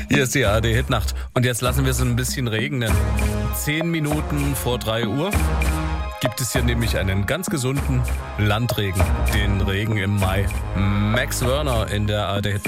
Hier ist die ARD-Hitnacht. Und jetzt lassen wir es ein bisschen regnen. 10 Minuten vor 3 Uhr gibt es hier nämlich einen ganz gesunden Landregen. Den Regen im Mai. Max Werner in der ARD-Hitnacht.